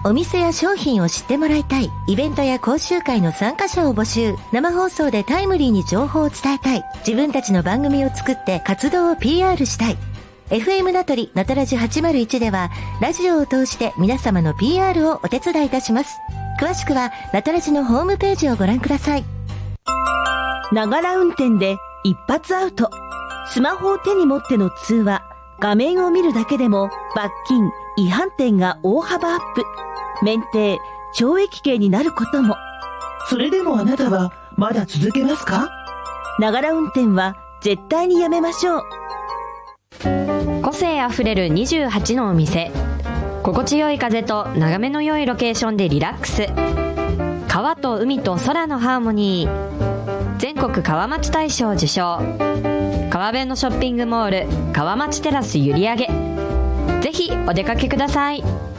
お店や商品を知ってもらいたい。イベントや講習会の参加者を募集。生放送でタイムリーに情報を伝えたい。自分たちの番組を作って活動を PR したい。FM 名取なたらじ801ではラジオを通して皆様の PR をお手伝いいたします。詳しくはなたらじのホームページをご覧ください。 ながら運転で一発アウト。スマホを手に持っての通話、画面を見るだけでも罰金、違反点が大幅アップ。免停、懲役刑になることも。 それでもあなたはまだ続けますか？ ながら運転は絶対にやめましょう。 個性あふれる28のお店。心地よい風と眺めの良いロケーションでリラックス。川と海と空のハーモニー。全国川町大賞受賞。川辺のショッピングモール川町テラス閖上。ぜひお出かけください。